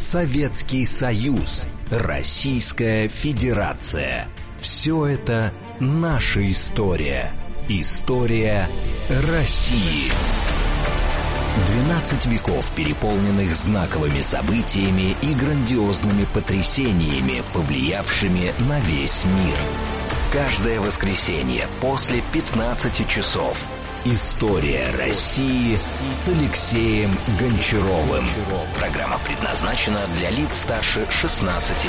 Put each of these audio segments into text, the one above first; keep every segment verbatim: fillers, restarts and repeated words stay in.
Советский Союз, Российская Федерация. Все это наша история. История России. двенадцать веков, переполненных знаковыми событиями и грандиозными потрясениями, повлиявшими на весь мир. Каждое воскресенье после пятнадцати часов. История России с Алексеем Гончаровым. Программа предназначена для лиц старше шестнадцати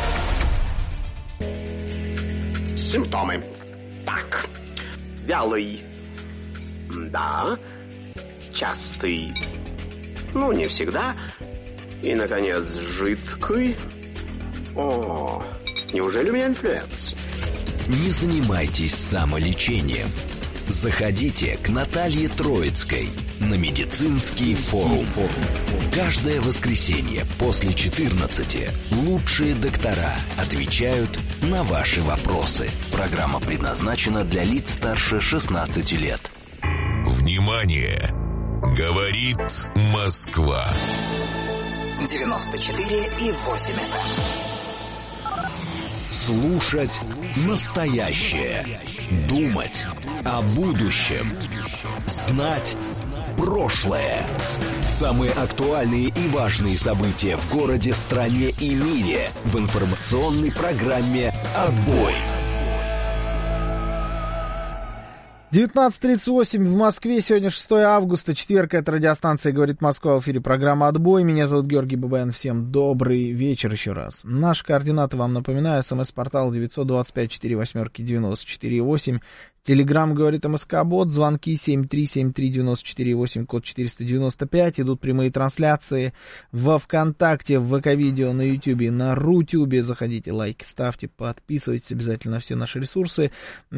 лет. Симптомы. Так. Вялый. Да. Частый. Ну, не всегда. И, наконец, жидкий. О, неужели у меня инфлюенс? Не занимайтесь самолечением. Заходите к Наталье Троицкой на медицинский форум. Каждое воскресенье после четырнадцати лучшие доктора отвечают на ваши вопросы. Программа предназначена для лиц старше шестнадцати лет. Внимание! Говорит Москва. девяносто четыре и восемь эф эм. Слушать настоящее. Думать о будущем. Знать прошлое. Самые актуальные и важные события в городе, стране и мире в информационной программе «Отбой». девятнадцать тридцать восемь в Москве, сегодня шестое августа, четверг, это радиостанция «Говорит Москва», в эфире программа «Отбой». Меня зовут Георгий Бабаян, всем добрый вечер еще раз. Наши координаты вам напоминаю: смс-портал девять два пять четыре восемь девяносто четыре восемь, Телеграм «Говорит МСК-бот», звонки семь три семь три девять четыре восемь, код четыреста девяносто пять, идут прямые трансляции во ВКонтакте, в ВК-видео, на Ютубе, на Рутюбе. Заходите, лайки ставьте, подписывайтесь обязательно на все наши ресурсы.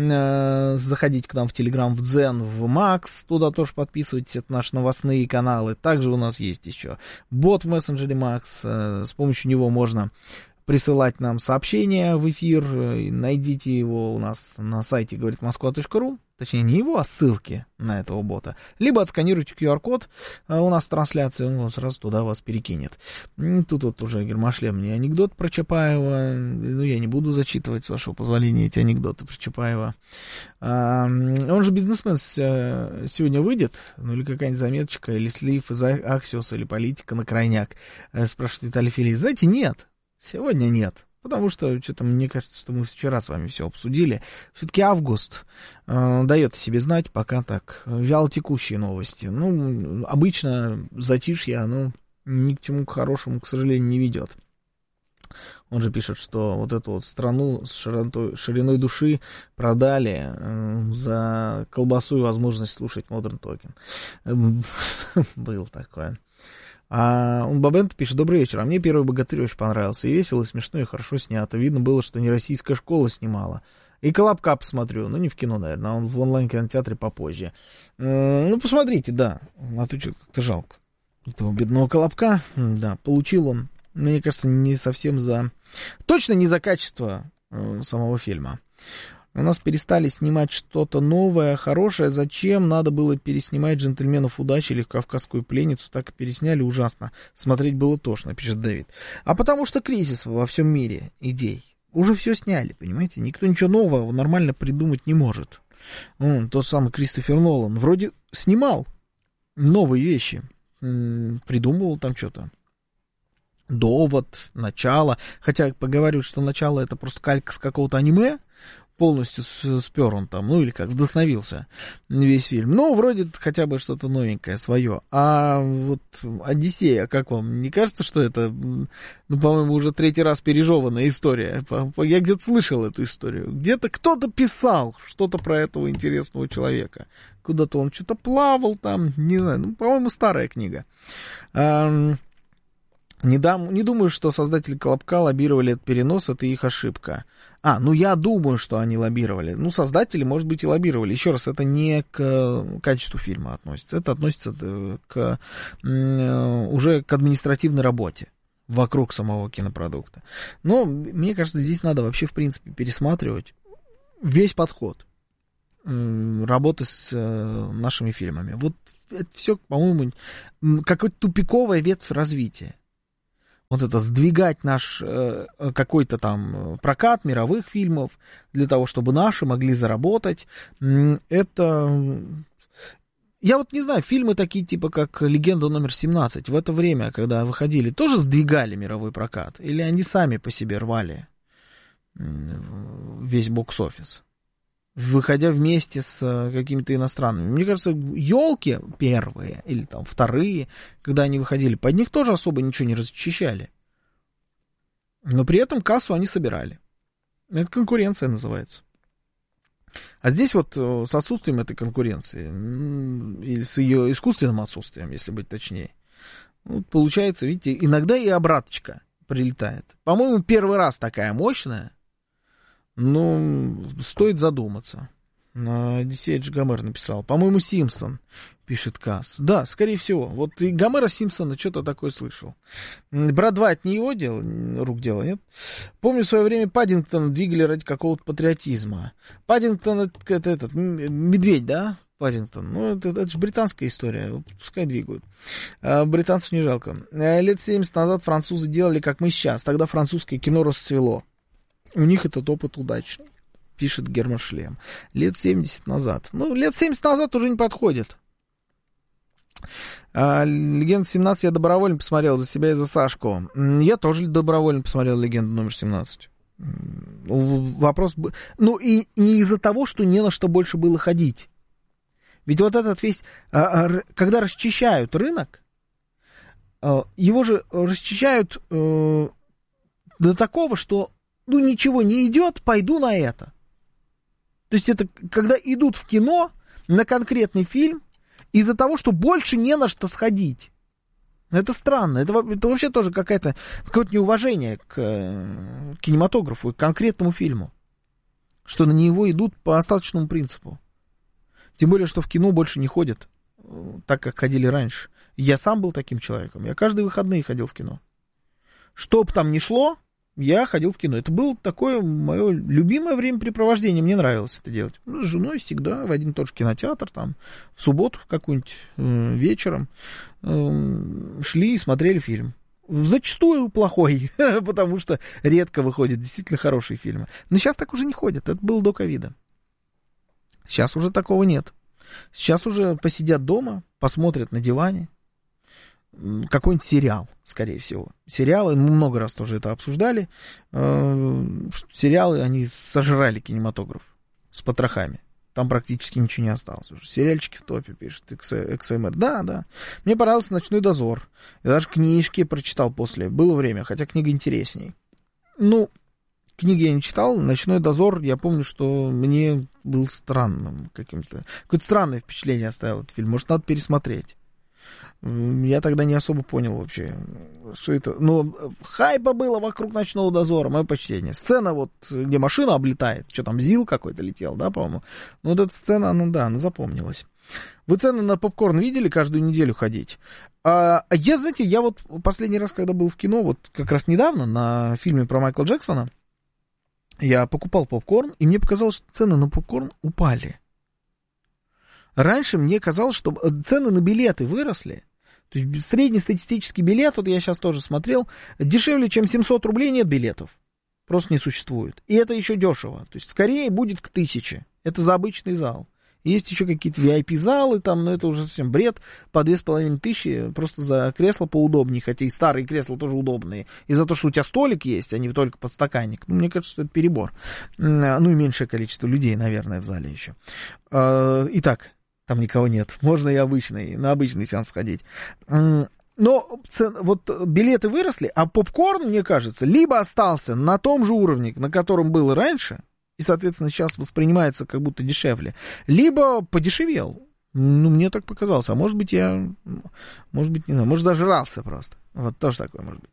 Заходите к нам в Телеграм, в Дзен, в Макс, туда тоже подписывайтесь, это наши новостные каналы. Также у нас есть еще бот в мессенджере Макс, с помощью него можно присылать нам сообщения в эфир. Найдите его у нас на сайте говорит москва точка ру. Точнее, не его, а ссылки на этого бота. Либо отсканируйте ку ар код у нас в трансляции, он сразу туда вас перекинет. Тут вот уже Гермошлем мне анекдот про Чапаева. Ну, я не буду зачитывать, с вашего позволения, эти анекдоты про Чапаева. А, он же бизнесмен сегодня выйдет. Ну, или какая-нибудь заметочка, или слив из Аксиоса, или политика на крайняк. Спрашивает Виталий Филиппович. Знаете, нет. Сегодня нет, потому что, что-то мне кажется, что мы вчера с вами все обсудили. Все-таки август э, дает о себе знать, пока так, вялотекущие новости. Ну, обычно затишье, оно ни к чему хорошему, к сожалению, не ведет. Он же пишет, что вот эту вот страну с широтой, шириной души продали э, за колбасу и возможность слушать Modern Talking. Был такое. А он Бабент пишет: добрый вечер, а мне первый «Богатырь» очень понравился, и весело, и смешно, и хорошо снято. Видно было, что не российская школа снимала. И «Колобка» посмотрю, ну не в кино, наверное, а он в онлайн-кинотеатре попозже. Ну, посмотрите, да, а то что, как-то жалко этого бедного «Колобка». Да, получил он, мне кажется, не совсем за... Точно не за качество э, самого фильма. У нас перестали снимать что-то новое, хорошее. Зачем надо было переснимать «Джентльменов удачи» или «Кавказскую пленницу»? Так и пересняли, ужасно. Смотреть было тошно, пишет Дэвид. А потому что кризис во всем мире идей. Уже все сняли, понимаете? Никто ничего нового нормально придумать не может. Вон, тот самый Кристофер Нолан вроде снимал новые вещи. Придумывал там что-то. «Довод», «Начало». Хотя поговаривают, что «Начало» — это просто калька с какого-то аниме. Полностью спер он там, ну или как, вдохновился весь фильм. Ну, вроде хотя бы что-то новенькое свое. А вот «Одиссея», как вам? Не кажется, что это, ну, по-моему, уже третий раз пережеванная история? Я где-то слышал эту историю. Где-то кто-то писал что-то про этого интересного человека. Куда-то он что-то плавал там, не знаю. Ну, по-моему, старая книга. Не, дам, не думаю, что создатели «Колобка» лоббировали этот перенос, это их ошибка. А, ну я думаю, что они лоббировали. Ну, создатели, может быть, и лоббировали. Еще раз, это не к качеству фильма относится. Это относится к, уже к административной работе вокруг самого кинопродукта. Но, мне кажется, здесь надо вообще, в принципе, пересматривать весь подход работы с нашими фильмами. Вот это все, по-моему, какая-то тупиковая ветвь развития. вот это сдвигать наш э, какой-то там прокат мировых фильмов для того, чтобы наши могли заработать, это... Я вот не знаю, фильмы такие типа как «Легенда номер семнадцать» в это время, когда выходили, тоже сдвигали мировой прокат? Или они сами по себе рвали весь бокс-офис, выходя вместе с какими-то иностранными? Мне кажется, «Елки» первые или там вторые, когда они выходили, под них тоже особо ничего не расчищали. Но при этом кассу они собирали. Это конкуренция называется. А здесь вот с отсутствием этой конкуренции, или с ее искусственным отсутствием, если быть точнее, вот получается, видите, иногда и обраточка прилетает. По-моему, первый раз такая мощная, но стоит задуматься. Одиссей Эдж Гомер написал. По-моему, Симпсон, пишет Касс. Да, скорее всего. Вот и Гомера Симпсона что-то такое слышал. Брат два, это не его дело, рук дело, нет? Помню, в свое время Паддингтона двигали ради какого-то патриотизма. Паддингтон это, это этот, медведь, да? Паддингтон. Ну, это, это же британская история. Пускай двигают. А, британцев не жалко. Лет семьдесят назад французы делали, как мы сейчас. Тогда французское кино расцвело. У них этот опыт удачный, пишет Герман Шлем. Лет семьдесят назад. Ну, лет семьдесят назад уже не подходит. А, «Легенду семнадцать» я добровольно посмотрел за себя и за Сашку. Я тоже добровольно посмотрел «Легенду номер семнадцать». Вопрос... Ну, и не из-за того, что не на что больше было ходить. Ведь вот этот весь... Когда расчищают рынок, его же расчищают до такого, что ну, ничего не идет, пойду на это. То есть это когда идут в кино на конкретный фильм из-за того, что больше не на что сходить. Это странно. Это, это вообще тоже какая-то, какое-то неуважение к, к кинематографу, к конкретному фильму. Что на него идут по остаточному принципу. Тем более, что в кино больше не ходят так, как ходили раньше. Я сам был таким человеком. Я каждые выходные ходил в кино. Что бы там ни шло, я ходил в кино. Это было такое мое любимое времяпрепровождение. Мне нравилось это делать. С женой всегда в один и тот же кинотеатр, там, в субботу какую-нибудь э, вечером э, шли и смотрели фильм. Зачастую плохой, потому что редко выходят действительно хорошие фильмы. Но сейчас так уже не ходят. Это было до ковида. Сейчас уже такого нет. Сейчас уже посидят дома, посмотрят на диване. Какой-нибудь сериал, скорее всего. Сериалы, мы много раз тоже это обсуждали. Сериалы, они сожрали кинематограф с потрохами. Там практически ничего не осталось уже. Сериальчики в топе, пишет икс эм эр. Да, да. Мне понравился «Ночной дозор». Я даже книжки прочитал после. Было время, хотя книга интересней. Ну, книги я не читал. «Ночной дозор», я помню, что мне был странным каким-то... Какое-то странное впечатление оставил этот фильм. Может, надо пересмотреть. Я тогда не особо понял вообще, что это. Ну, хайпа было вокруг «Ночного дозора», мое почтение. Сцена вот, где машина облетает, что там, ЗИЛ какой-то летел, да, по-моему. Ну, вот эта сцена, она, да, она запомнилась. Вы цены на попкорн видели каждую неделю ходить? А, я, знаете, я вот последний раз, когда был в кино, вот как раз недавно, на фильме про Майкла Джексона, я покупал попкорн, и мне показалось, что цены на попкорн упали. Раньше мне казалось, что цены на билеты выросли. То есть среднестатистический билет, вот я сейчас тоже смотрел, дешевле, чем семьсот рублей нет билетов. Просто не существует. И это еще дешево. То есть скорее будет к тысяче. Это за обычный зал. Есть еще какие-то ви ай пи-залы там, но это уже совсем бред. По две с половиной тысячи просто за кресло поудобнее. Хотя и старые кресла тоже удобные. И за то, что у тебя столик есть, а не только подстаканник. Ну, мне кажется, что это перебор. Ну, и меньшее количество людей, наверное, в зале еще. Итак. Там никого нет. Можно и обычный, на обычный сеанс сходить. Но цен, вот билеты выросли, а попкорн, мне кажется, либо остался на том же уровне, на котором был раньше, и, соответственно, сейчас воспринимается как будто дешевле, либо подешевел. Ну, мне так показалось. А может быть, я... Может быть, не знаю. Может, зажрался просто. Вот тоже такое может быть.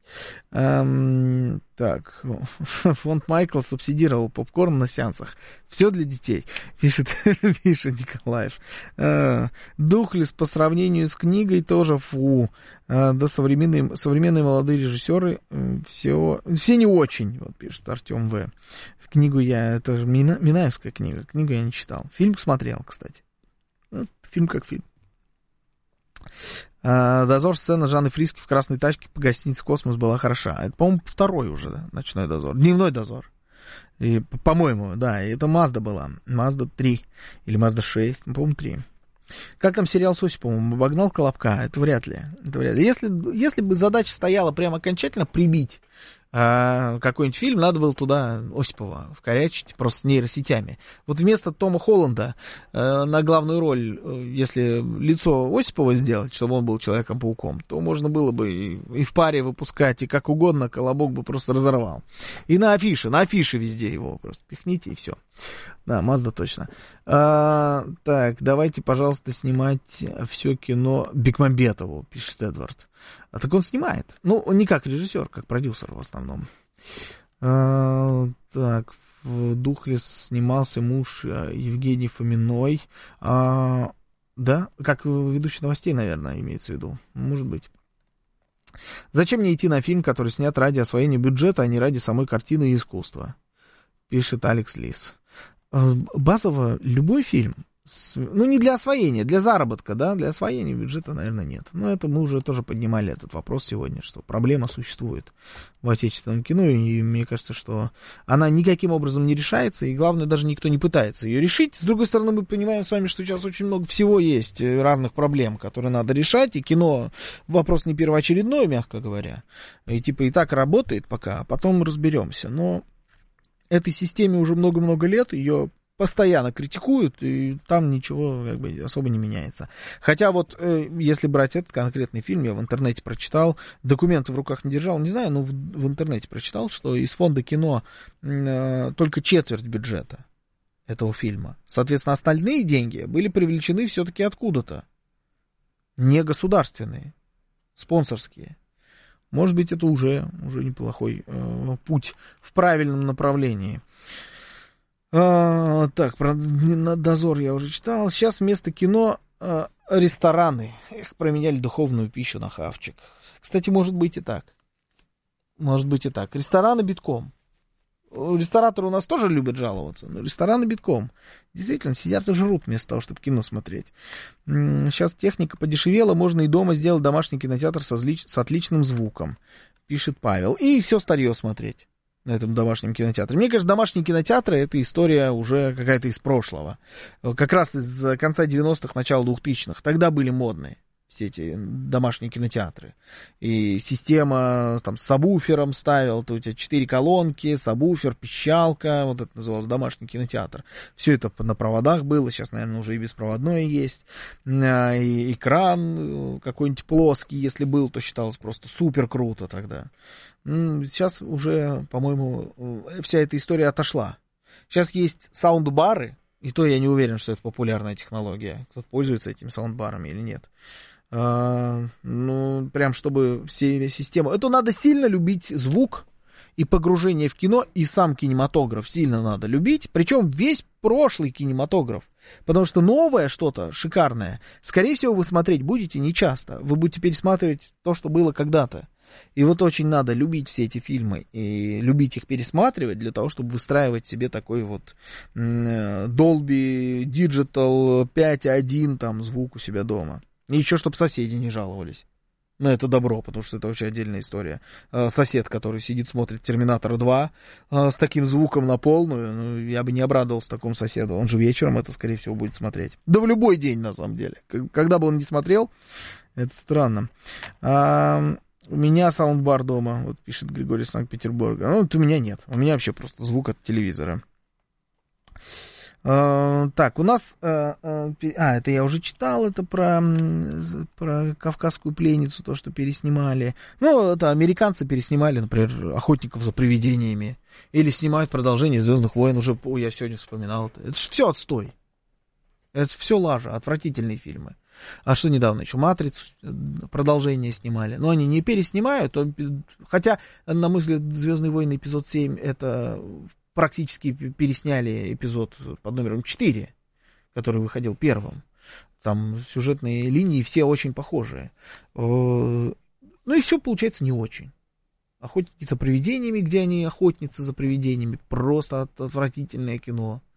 Эм, так. Фонд Майкл субсидировал попкорн на сеансах. Все для детей. Пишет, пишет Николаев. Э, Духлес по сравнению с книгой тоже фу. Э, да, современные, современные молодые режиссеры э, все, все не очень. Вот пишет Артем В. В книгу я... Это же Мина, Минаевская книга. Книгу я не читал. Фильм посмотрел, кстати. Фильм как фильм. Дозор, сцена Жанны Фриске в красной тачке по гостинице «Космос» была хороша. Это, по-моему, второй уже, да, ночной дозор. Дневной дозор. И, по-моему, да, это Мазда была. Мазда три. Или Мазда шесть. По-моему, три. Как там сериал с Осиповым? Обогнал Колобка? Это вряд ли. Это вряд ли. Если, если бы задача стояла прямо окончательно прибить а, какой-нибудь фильм, надо было туда Осипова вкорячить просто нейросетями. Вот вместо Тома Холланда а, на главную роль, если лицо Осипова сделать, чтобы он был Человеком-пауком, то можно было бы и, и в паре выпускать, и как угодно, Колобок бы просто разорвал. И на афише, на афише везде его просто пихните, и все. Да, Мазда точно. А, так, давайте, пожалуйста, снимать все кино Бекмамбетову, пишет Эдвард. А так он снимает. Ну, не как режиссер, как продюсер в основном. А, так, в Духлес снимался муж Евгений Фоминой. А, да, как ведущий новостей, наверное, имеется в виду. Может быть. Зачем мне идти на фильм, который снят ради освоения бюджета, а не ради самой картины и искусства? Пишет Алекс Лис. Базово любой фильм, ну не для освоения, для заработка, да, для освоения бюджета, наверное, нет. Но это мы уже тоже поднимали этот вопрос сегодня, что проблема существует в отечественном кино, и мне кажется, что она никаким образом не решается, и главное, даже никто не пытается ее решить. С другой стороны, мы понимаем с вами, что сейчас очень много всего есть, разных проблем, которые надо решать, и кино вопрос не первоочередной, мягко говоря, и типа и так работает пока, а потом разберемся, но этой системе уже много-много лет, ее постоянно критикуют, и там ничего как бы особо не меняется. Хотя вот, э, если брать этот конкретный фильм, я в интернете прочитал, документы в руках не держал, не знаю, но в, в интернете прочитал, что из фонда кино э, только четверть бюджета этого фильма. Соответственно, остальные деньги были привлечены все-таки откуда-то. Не государственные, спонсорские. Может быть, это уже, уже неплохой э, путь в правильном направлении. А, так, про «Дозор» я уже читал. Сейчас вместо кино э, рестораны. Их променяли духовную пищу на хавчик. Кстати, может быть и так. Может быть и так. Рестораны битком. Рестораторы у нас тоже любят жаловаться, но рестораны битком. Действительно, сидят и жрут вместо того, чтобы кино смотреть. Сейчас техника подешевела, можно и дома сделать домашний кинотеатр с, отлич... с отличным звуком, пишет Павел. И все старье смотреть на этом домашнем кинотеатре. Мне кажется, домашние кинотеатры — это история уже какая-то из прошлого. Как раз из конца девяностых, начала двухтысячных. Тогда были модные все эти домашние кинотеатры. И система там с сабвуфером ставил, то у тебя четыре колонки, сабвуфер, пищалка, вот это называлось домашний кинотеатр. Все это на проводах было, сейчас, наверное, уже и беспроводное есть. И экран какой-нибудь плоский, если был, то считалось просто супер круто тогда. Сейчас уже, по-моему, вся эта история отошла. Сейчас есть саундбары, и то я не уверен, что это популярная технология. Кто-то пользуется этими саундбарами или нет. А, ну, прям чтобы все системы... Это надо сильно любить звук и погружение в кино, и сам кинематограф сильно надо любить. Причем весь прошлый кинематограф. Потому что новое что-то шикарное, скорее всего, вы смотреть будете нечасто. Вы будете пересматривать то, что было когда-то. И вот очень надо любить все эти фильмы и любить их пересматривать для того, чтобы выстраивать себе такой вот Dolby Digital пять один там звук у себя дома. И еще, чтобы соседи не жаловались на это добро, потому что это вообще отдельная история. Сосед, который сидит, смотрит «Терминатор два» с таким звуком на полную, ну, я бы не обрадовался такому соседу. Он же вечером это, скорее всего, будет смотреть. Да в любой день, на самом деле. Когда бы он не смотрел, это странно. А... У меня саундбар дома, вот пишет Григорий из Санкт-Петербурга. Ну, вот у меня нет. У меня вообще просто звук от телевизора. Uh, так, у нас... Uh, uh, а, это я уже читал, это про, про «Кавказскую пленницу», то, что переснимали. Ну, это американцы переснимали, например, «Охотников за привидениями». Или снимают продолжение «Звездных войн». Уже, о, я сегодня вспоминал это. Это же все отстой. Это все лажа, отвратительные фильмы. А что недавно еще? «Матрицу» продолжение снимали. Но они не переснимают. Хотя, на мой взгляд, «Звездные войны» эпизод семь это практически пересняли эпизод под номером четыре, который выходил первым. Там сюжетные линии все очень похожие. Ну и все получается не очень. «Охотники за привидениями», где они охотницы за привидениями, просто отвратительное кино.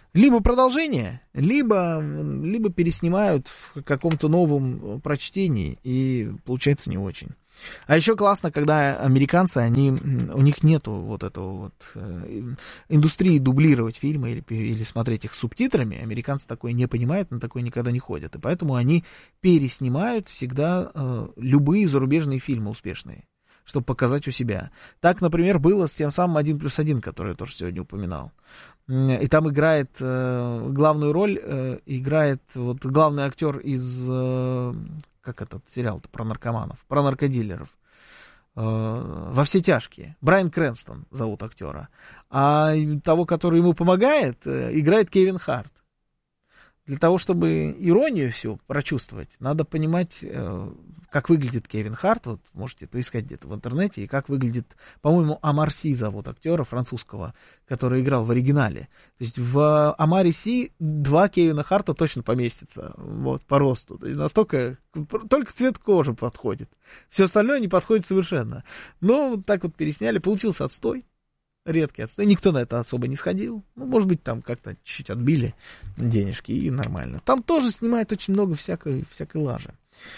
Либо продолжение, либо, либо переснимают в каком-то новом прочтении, и получается не очень. А еще классно, когда американцы, они, у них нету вот этого вот э, индустрии дублировать фильмы или, или смотреть их с субтитрами. Американцы такое не понимают, на такое никогда не ходят. И поэтому они переснимают всегда э, любые зарубежные фильмы успешные, чтобы показать у себя. Так, например, было с тем самым один плюс один, который я тоже сегодня упоминал. И там играет э, главную роль, э, играет вот главный актер из... Э, как этот сериал-то про наркоманов, про наркодилеров. Э, «Во все тяжкие». Брайан Крэнстон зовут актера. А того, который ему помогает, э, играет Кевин Харт. Для того, чтобы иронию всю прочувствовать, надо понимать, э, как выглядит Кевин Харт. Вот можете поискать где-то в интернете. И как выглядит, по-моему, Омар Си зовут актера французского, который играл в оригинале. То есть в Омаре Си два Кевина Харта точно поместится вот, по росту. То есть настолько... Только цвет кожи подходит. Все остальное не подходит совершенно. Но вот так вот пересняли. Получился отстой. Редкий отстой. Никто на это особо не сходил. Ну, может быть, там как-то чуть-чуть отбили денежки, и нормально. Там тоже снимают очень много всякой, всякой лажи.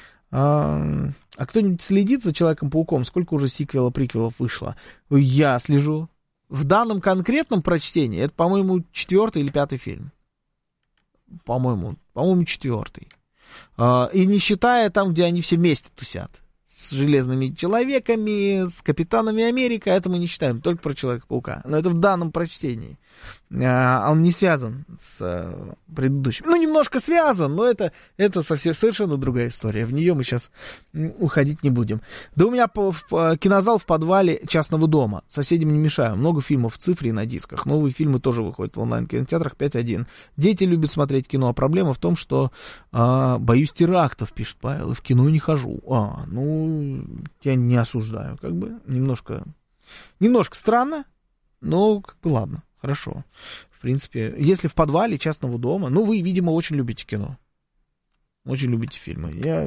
А, а кто-нибудь следит за Человеком-пауком? Сколько уже сиквелов-приквелов вышло? Я слежу. В данном конкретном прочтении это, по-моему, четвертый или пятый фильм. По-моему, по-моему, четвертый. А, и не считая там, где они все вместе тусят. С Железными Человеками, с Капитанами Америка, это мы не считаем, только про Человека-паука. Но это в данном прочтении. А, он не связан с а, предыдущим. Ну, немножко связан, но это, это совсем, совершенно другая история. В нее мы сейчас уходить не будем. Да у меня по, в, кинозал в подвале частного дома. Соседям не мешаю. Много фильмов в цифре и на дисках. Новые фильмы тоже выходят в онлайн-кинотеатрах пять один. Дети любят смотреть кино, а проблема в том, что а, боюсь терактов, пишет Павел, и в кино не хожу. А, ну... Я не осуждаю, как бы, немножко, немножко странно, но, как бы, ладно, хорошо. В принципе, если в подвале частного дома, ну, вы, видимо, очень любите кино, очень любите фильмы, я,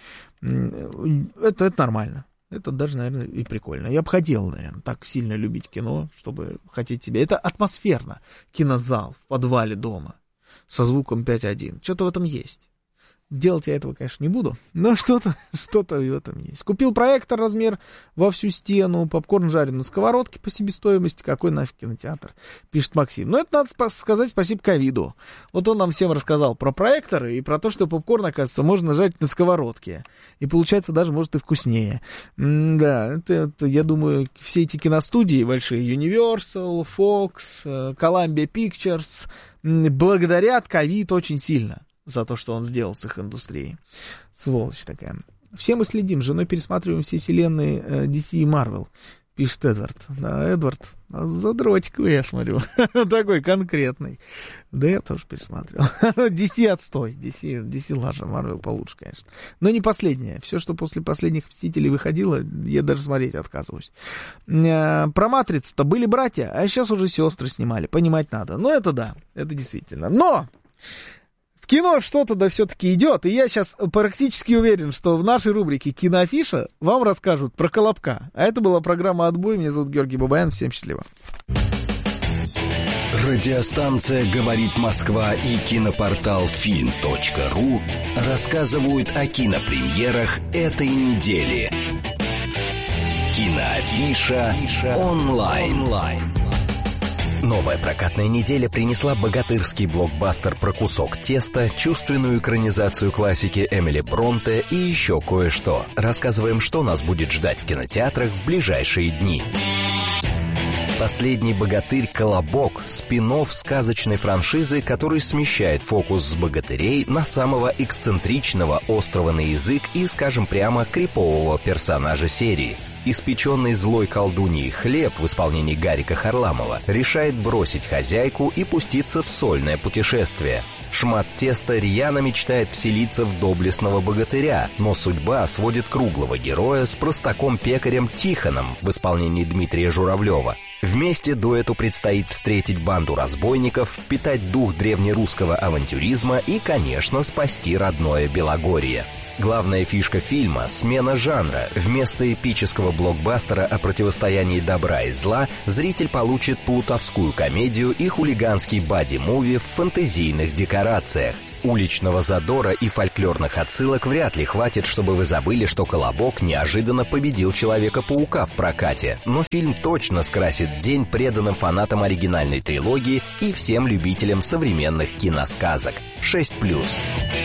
это, это нормально, это даже, наверное, и прикольно. Я бы хотел, наверное, так сильно любить кино, чтобы хотеть себе, это атмосферно, кинозал в подвале дома со звуком пять один, что-то в этом есть. Делать я этого, конечно, не буду, но что-то, что-то в этом есть. Купил проектор размер во всю стену, попкорн жарен на сковородке по себестоимости. Какой нафиг кинотеатр, пишет Максим. Но это надо сказать спасибо ковиду. Вот он нам всем рассказал про проекторы и про то, что попкорн, оказывается, можно жарить на сковородке. И получается даже, может, и вкуснее. М-да, это, это, я думаю, все эти киностудии большие, Universal, Fox, Columbia Pictures, благодарят ковид очень сильно за то, что он сделал с их индустрией. Сволочь такая. Все мы следим, с женой пересматриваем все вселенные э, ди си и Marvel, пишет Эдвард. Да, Эдвард, задротик я смотрю. Такой конкретный. Да я тоже пересматривал. ди си отстой. ди си, ди си лажа, Marvel получше, конечно. Но не последнее. Все, что после последних Мстителей выходило, я даже смотреть отказываюсь. Э, про Матрицу-то были братья, а сейчас уже сестры снимали. Понимать надо. Ну, это да, это действительно. Но... В кино что-то да все-таки идет, и я сейчас практически уверен, что в нашей рубрике «Киноафиша» вам расскажут про Колобка. А это была программа «Отбой». Меня зовут Георгий Бабаян. Всем счастливо. Радиостанция «Говорит Москва» и кинопортал фильм точка ру рассказывают о кинопремьерах этой недели. «Киноафиша онлайн». Новая прокатная неделя принесла богатырский блокбастер про кусок теста, чувственную экранизацию классики Эмили Бронте и еще кое-что. Рассказываем, что нас будет ждать в кинотеатрах в ближайшие дни. «Последний богатырь. Колобок» — спин-офф сказочной франшизы, который смещает фокус с богатырей на самого эксцентричного, острого на язык и, скажем прямо, крипового персонажа серии. Испеченный злой колдуньей Хлеб в исполнении Гарика Харламова решает бросить хозяйку и пуститься в сольное путешествие. Шмат теста рьяно мечтает вселиться в доблестного богатыря, но судьба сводит круглого героя с простаком-пекарем Тихоном в исполнении Дмитрия Журавлева. Вместе дуэту предстоит встретить банду разбойников, впитать дух древнерусского авантюризма и, конечно, спасти родное Белогорье. Главная фишка фильма — смена жанра. Вместо эпического блокбастера о противостоянии добра и зла зритель получит плутовскую комедию и хулиганский бади-муви в фэнтезийных декорациях. Уличного задора и фольклорных отсылок вряд ли хватит, чтобы вы забыли, что Колобок неожиданно победил Человека-паука в прокате. Но фильм точно скрасит день преданным фанатам оригинальной трилогии и всем любителям современных киносказок. шесть плюс.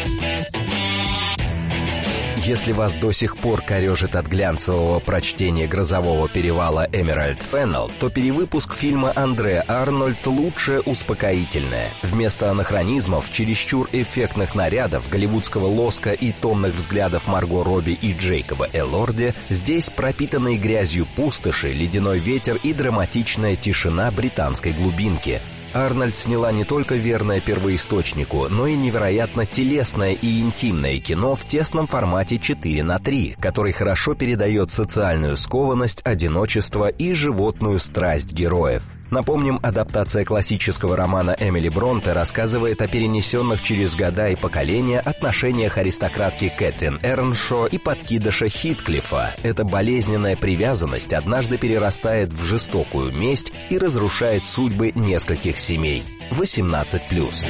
Если вас до сих пор корежит от глянцевого прочтения «Грозового перевала» Эмеральд Феннелл, то перевыпуск фильма Андре Арнольд лучшее успокоительное. Вместо анахронизмов, чересчур эффектных нарядов, голливудского лоска и томных взглядов Марго Робби и Джейкоба Элорди, здесь пропитанные грязью пустоши, ледяной ветер и драматичная тишина британской глубинки. Арнольд сняла не только верное первоисточнику, но и невероятно телесное и интимное кино в тесном формате четыре на три, который хорошо передает социальную скованность, одиночество и животную страсть героев. Напомним, адаптация классического романа Эмили Бронте рассказывает о перенесенных через года и поколения отношениях аристократки Кэтрин Эрншо и подкидыша Хитклифа. Эта болезненная привязанность однажды перерастает в жестокую месть и разрушает судьбы нескольких семей. восемнадцать плюс.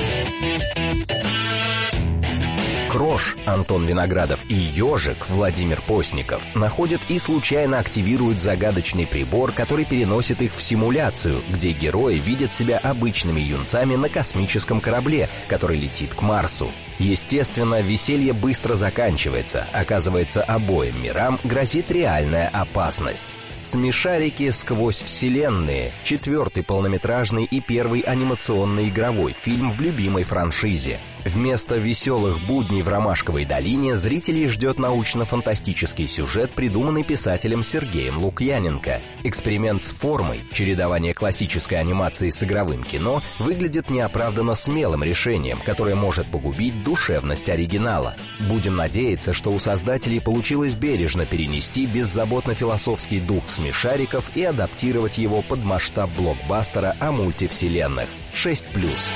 Крош Антон Виноградов и Ежик Владимир Постников находят и случайно активируют загадочный прибор, который переносит их в симуляцию, где герои видят себя обычными юнцами на космическом корабле, который летит к Марсу. Естественно, веселье быстро заканчивается. Оказывается, обоим мирам грозит реальная опасность. «Смешарики сквозь вселенные» — четвертый полнометражный и первый анимационный игровой фильм в любимой франшизе. Вместо веселых будней в Ромашковой долине зрителей ждет научно-фантастический сюжет, придуманный писателем Сергеем Лукьяненко. Эксперимент с формой, чередование классической анимации с игровым кино, выглядит неоправданно смелым решением, которое может погубить душевность оригинала. Будем надеяться, что у создателей получилось бережно перенести беззаботно-философский дух смешариков и адаптировать его под масштаб блокбастера о мультивселенных. шесть плюс.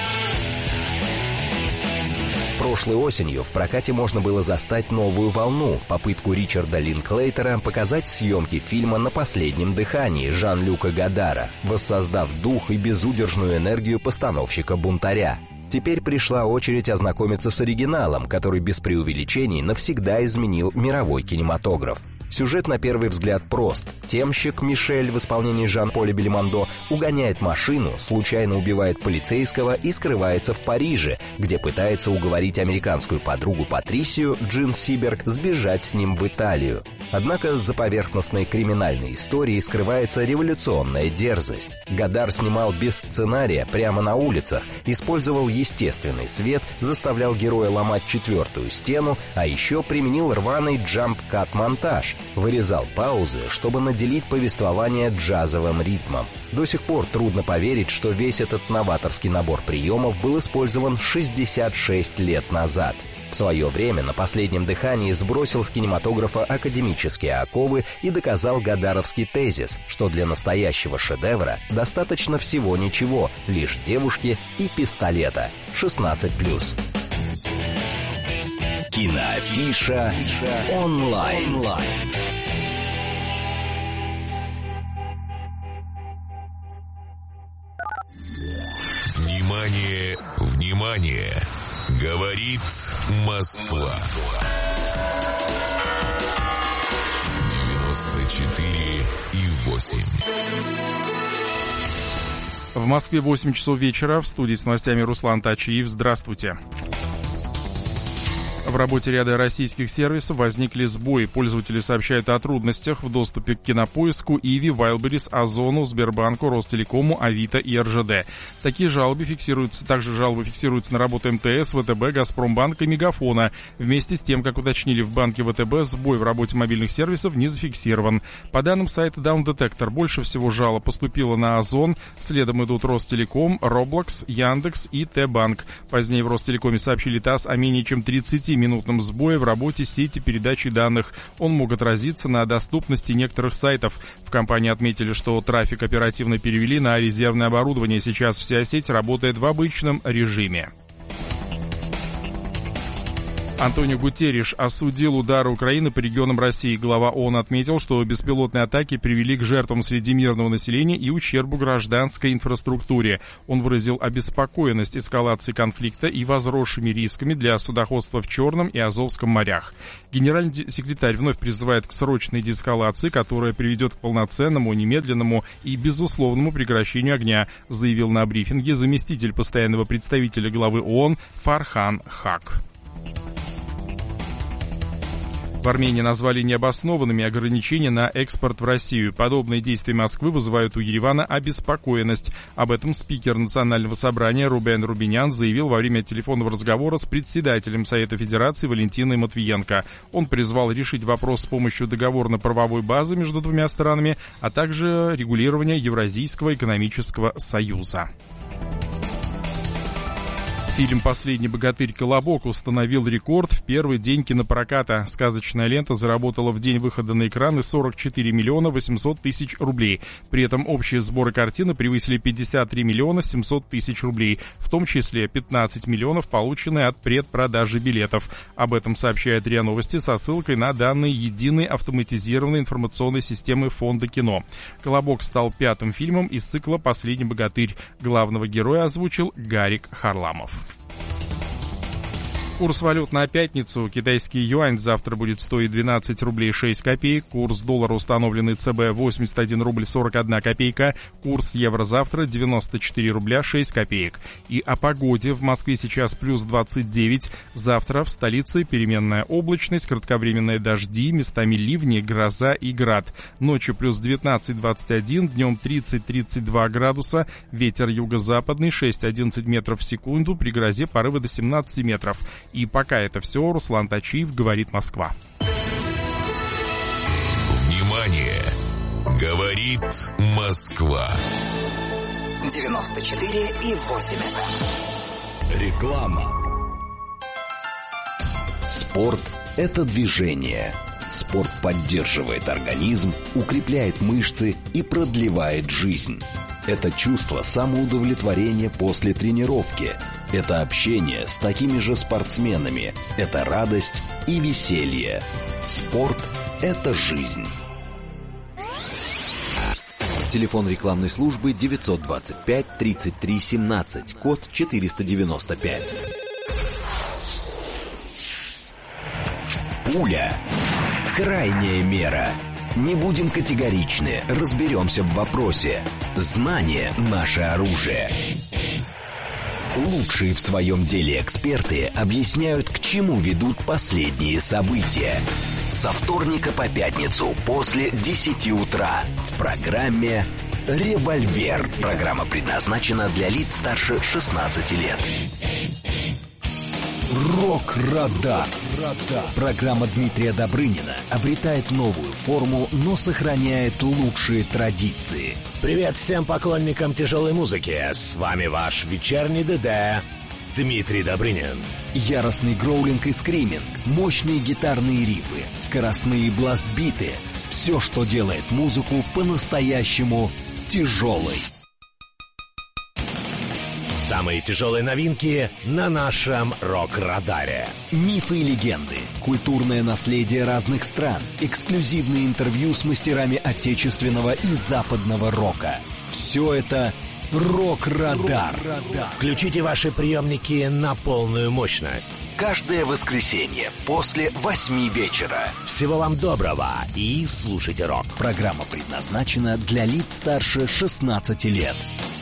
Прошлой осенью в прокате можно было застать новую волну, попытку Ричарда Линклейтера показать съемки фильма «На последнем дыхании» Жан-Люка Годара, воссоздав дух и безудержную энергию постановщика-бунтаря. Теперь пришла очередь ознакомиться с оригиналом, который без преувеличений навсегда изменил мировой кинематограф. Сюжет на первый взгляд прост. Темщик Мишель в исполнении Жан-Поля Бельмондо угоняет машину, случайно убивает полицейского и скрывается в Париже, где пытается уговорить американскую подругу Патрисию, Джин Сиберг, сбежать с ним в Италию. Однако за поверхностной криминальной историей скрывается революционная дерзость. Годар снимал без сценария прямо на улицах, использовал естественный свет, заставлял героя ломать четвертую стену, а еще применил рваный джамп-кат-монтаж, вырезал паузы, чтобы наделить повествование джазовым ритмом. До сих пор трудно поверить, что весь этот новаторский набор приемов был использован шестьдесят шесть лет назад. В свое время «На последнем дыхании» сбросил с кинематографа академические оковы и доказал годаровский тезис, что для настоящего шедевра достаточно всего ничего, лишь девушки и пистолета. шестнадцать плюс. Киноафиша онлайн. Внимание, внимание! Говорит Москва. девяносто четыре и восемь. В Москве восемь часов вечера. В студии с новостями Руслан Тачиев. Здравствуйте. В работе ряда российских сервисов возникли сбои. Пользователи сообщают о трудностях в доступе к Кинопоиску, Иви, Wildberries, Озону, Сбербанку, Ростелекому, Авито и эр жэ дэ. Такие жалобы фиксируются, также жалобы фиксируются на работу эм тэ эс, вэ тэ бэ, Газпромбанка и Мегафона. Вместе с тем, как уточнили в банке вэ тэ бэ, сбой в работе мобильных сервисов не зафиксирован. По данным сайта Down Detector, больше всего жалоб поступило на Озон, следом идут Ростелеком, Roblox, Яндекс и Т-банк. Позднее в Ростелекоме сообщили ТАСС о менее чем тридцати десятиминутном сбое в работе сети передачи данных. Он мог отразиться на доступности некоторых сайтов. В компании отметили, что трафик оперативно перевели на резервное оборудование. Сейчас вся сеть работает в обычном режиме. Антонио Гутерриш осудил удары Украины по регионам России. Глава ООН отметил, что беспилотные атаки привели к жертвам среди мирного населения и ущербу гражданской инфраструктуре. Он выразил обеспокоенность эскалацией конфликта и возросшими рисками для судоходства в Черном и Азовском морях. Генеральный секретарь вновь призывает к срочной деэскалации, которая приведет к полноценному, немедленному и безусловному прекращению огня, заявил на брифинге заместитель постоянного представителя главы ООН Фархан Хак. В Армении назвали необоснованными ограничения на экспорт в Россию. Подобные действия Москвы вызывают у Еревана обеспокоенность. Об этом спикер Национального собрания Рубен Рубинян заявил во время телефонного разговора с председателем Совета Федерации Валентиной Матвиенко. Он призвал решить вопрос с помощью договорно-правовой базы между двумя странами, а также регулирования Евразийского экономического союза. Фильм «Последний богатырь. Колобок» установил рекорд в первый день кинопроката. Сказочная лента заработала в день выхода на экраны сорок четыре миллиона восемьсот тысяч рублей. При этом общие сборы картины превысили пятьдесят три миллиона семьсот тысяч рублей, в том числе пятнадцать миллионов, полученные от предпродажи билетов. Об этом сообщает РИА Новости со ссылкой на данные единой автоматизированной информационной системы Фонда кино. «Колобок» стал пятым фильмом из цикла «Последний богатырь». Главного героя озвучил Гарик Харламов. Курс валют на пятницу. Китайский юань завтра будет стоить двенадцать рублей шесть копеек. Курс доллара, установленный ЦБ, восемьдесят один рубль сорок одна копейка. Курс евро завтра девяносто четыре рубля шесть копеек. И о погоде. В Москве сейчас плюс двадцать девять. Завтра в столице переменная облачность, кратковременные дожди, местами ливни, гроза и град. Ночью плюс девятнадцать двадцать один, днем тридцать тридцать два градуса. Ветер юго-западный шесть-одиннадцать метров в секунду, при грозе порывы до семнадцати метров. И пока это все. Руслан Тачиев, говорит Москва. Внимание! Говорит Москва. девяносто четыре и восемь эф эм. Реклама. Спорт – это движение. Спорт поддерживает организм, укрепляет мышцы и продлевает жизнь. Это чувство самоудовлетворения после тренировки. Это общение с такими же спортсменами. Это радость и веселье. Спорт – это жизнь. Телефон рекламной службы девятьсот двадцать пять тридцать три семнадцать, код четыреста девяносто пять. Пуля. Крайняя мера. Не будем категоричны, разберемся в вопросе. Знание – наше оружие. Лучшие в своем деле эксперты объясняют, к чему ведут последние события. Со вторника по пятницу после десяти утра в программе «Револьвер». Программа предназначена для лиц старше шестнадцати лет. Рок-радар. Программа Дмитрия Добрынина обретает новую форму, но сохраняет лучшие традиции. Привет всем поклонникам тяжелой музыки. С вами ваш вечерний ДД Дмитрий Добрынин. Яростный гроулинг и скриминг, мощные гитарные рифы, скоростные бластбиты. Все, что делает музыку по-настоящему тяжелой. Самые тяжелые новинки на нашем рок-радаре. Мифы и легенды, культурное наследие разных стран, эксклюзивные интервью с мастерами отечественного и западного рока. Все это «Рок-радар». Включите ваши приемники на полную мощность. Каждое воскресенье после восьми вечера. Всего вам доброго и слушайте рок. Программа предназначена для лиц старше шестнадцати лет.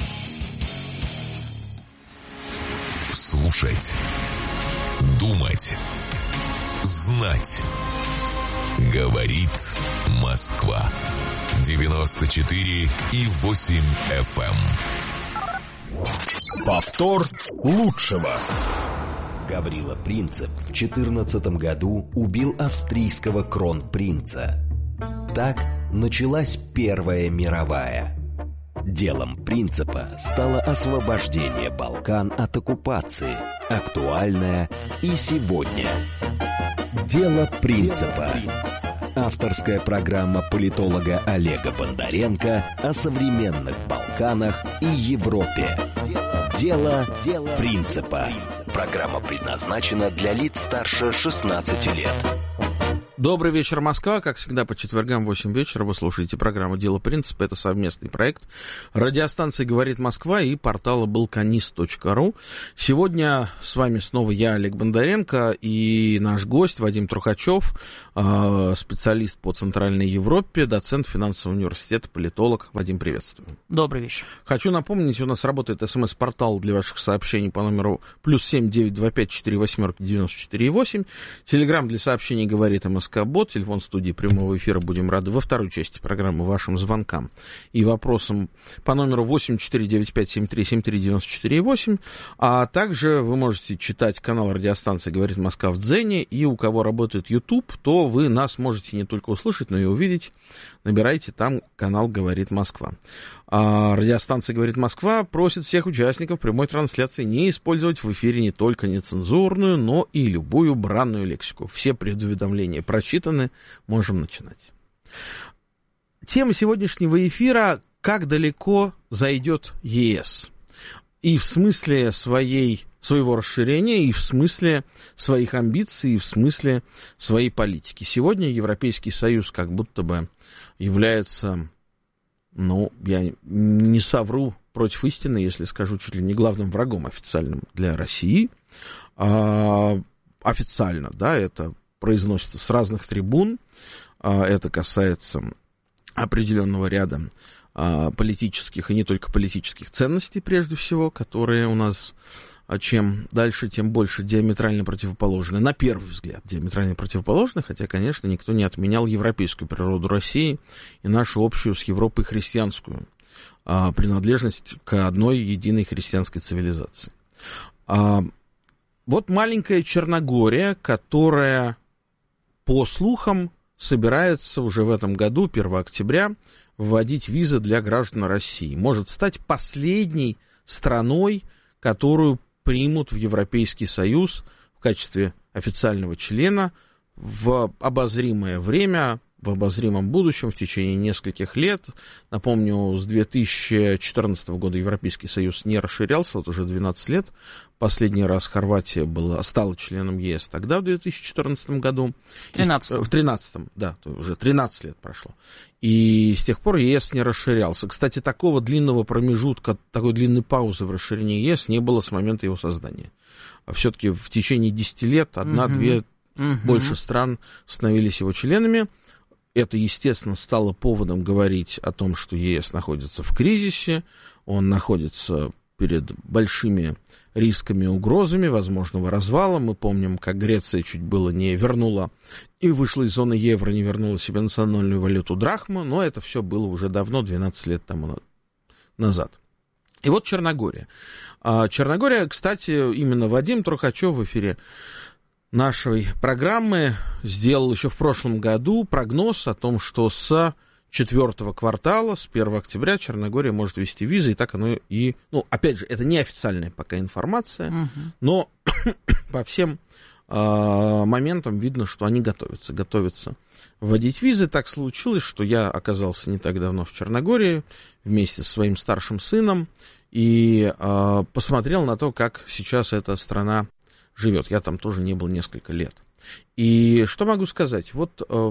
Слушать, думать, знать. Говорит Москва. девяносто четыре и восемь эф эм. Повтор лучшего. Гаврила Принцип в четырнадцатом году убил австрийского кронпринца. Так началась Первая мировая. Делом принципа стало освобождение Балкан от оккупации, актуальное и сегодня. Дело принципа. Авторская программа политолога Олега Бондаренко о современных Балканах и Европе. Дело принципа. Программа предназначена для лиц старше шестнадцати лет. Добрый вечер, Москва. Как всегда, по четвергам в восемь вечера вы слушаете программу «Дело принципа». Это совместный проект радиостанции «Говорит Москва» и портала балканист точка ру. Сегодня с вами снова я, Олег Бондаренко, и наш гость Вадим Трухачев, специалист по Центральной Европе, доцент финансового университета, политолог. Вадим, приветствую. Добрый вечер. Хочу напомнить, у нас работает смс-портал для ваших сообщений по номеру плюс семь девять два пять четыре восемь девяносто четыре восемь. Телеграм для сообщений «Говорит МСК». Бот, телефон студии прямого эфира. Будем рады во второй части программы вашим звонкам и вопросам по номеру восемь четыре девять пять семь три семь три девяносто четыре восемь. А также вы можете читать канал радиостанции «Говорит Москва» в Дзене. И у кого работает YouTube, то вы нас можете не только услышать, но и увидеть. Набирайте там канал «Говорит Москва». А радиостанция «Говорит Москва» просит всех участников прямой трансляции не использовать в эфире не только нецензурную, но и любую бранную лексику. Все предуведомления прочитаны, можем начинать. Тема сегодняшнего эфира — как далеко зайдет ЕС. И в смысле своей, своего расширения, и в смысле своих амбиций, и в смысле своей политики. Сегодня Европейский Союз как будто бы является... Ну, я не совру против истины, если скажу чуть ли не главным врагом официальным для России. А, официально, да, это произносится с разных трибун. А, это касается определенного ряда а, политических и не только политических ценностей, прежде всего, которые у нас... А чем дальше, тем больше диаметрально противоположны. На первый взгляд диаметрально противоположны, хотя, конечно, никто не отменял европейскую природу России и нашу общую с Европой христианскую а, принадлежность к одной единой христианской цивилизации. А, вот маленькая Черногория, которая, по слухам, собирается уже в этом году, первого октября, вводить визы для граждан России. Может стать последней страной, которую примут в Европейский Союз в качестве официального члена в обозримое время, в обозримом будущем, в течение нескольких лет. Напомню, с две тысячи четырнадцатого года Европейский Союз не расширялся, вот уже двенадцать лет. Последний раз Хорватия была, стала членом ЕС тогда, в две тысячи четырнадцатом году. тринадцатом. В тринадцатом, да, уже тринадцать лет прошло. И с тех пор ЕС не расширялся. Кстати, такого длинного промежутка, такой длинной паузы в расширении ЕС не было с момента его создания. А все-таки в течение десяти лет одна-две, угу. больше стран становились его членами. Это, естественно, стало поводом говорить о том, что ЕС находится в кризисе, он находится перед большими рисками и угрозами возможного развала. Мы помним, как Греция чуть было не вернула и вышла из зоны евро, не вернула себе национальную валюту драхму, но это все было уже давно, двенадцать лет тому назад. И вот Черногория. Черногория, кстати, именно Вадим Трухачев в эфире нашей программы сделал еще в прошлом году прогноз о том, что с четвертого квартала, с первого октября, Черногория может ввести визы, и так оно и... Ну, опять же, это не официальная пока информация, uh-huh. но по всем э, моментам видно, что они готовятся, готовятся вводить визы. Так случилось, что я оказался не так давно в Черногории вместе со своим старшим сыном и э, посмотрел на то, как сейчас эта страна живет. Я там тоже не был несколько лет. И что могу сказать? Вот э,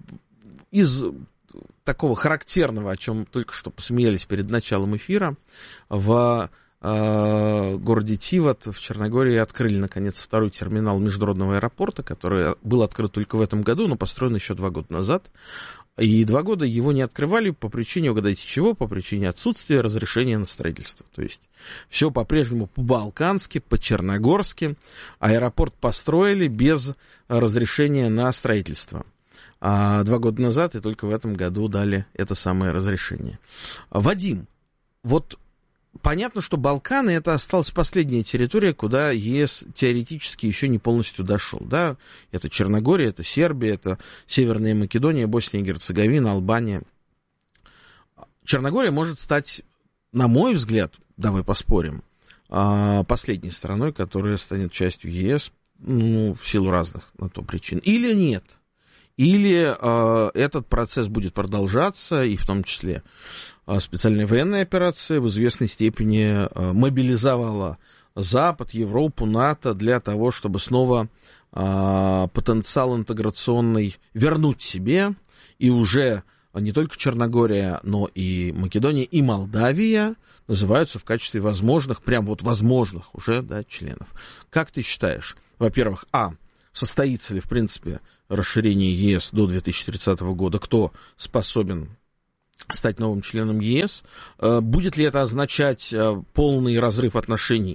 из такого характерного, о чем только что посмеялись перед началом эфира, в э, городе Тиват в Черногории открыли, наконец, второй терминал международного аэропорта, который был открыт только в этом году, но построен еще два года назад. И два года его не открывали по причине, угадайте чего, по причине отсутствия разрешения на строительство. То есть все по-прежнему по-балкански, по-черногорски. Аэропорт построили без разрешения на строительство. А два года назад и только в этом году дали это самое разрешение. Вадим, вот понятно, что Балканы — это осталась последняя территория, куда ЕС теоретически еще не полностью дошел. Да? Это Черногория, это Сербия, это Северная Македония, Босния и Герцеговина, Албания. Черногория может стать на мой взгляд, давай поспорим, последней страной, которая станет частью ЕС, ну, в силу разных на то причин. Или нет. Или э, этот процесс будет продолжаться, и в том числе э, специальная военная операция в известной степени э, мобилизовала Запад, Европу, НАТО для того, чтобы снова э, потенциал интеграционный вернуть себе, и уже не только Черногория, но и Македония, и Молдавия называются в качестве возможных, прям вот возможных уже, да, членов. Как ты считаешь, во-первых, а, состоится ли, в принципе, расширение ЕС до две тысячи тридцатого года, кто способен стать новым членом ЕС, будет ли это означать полный разрыв отношений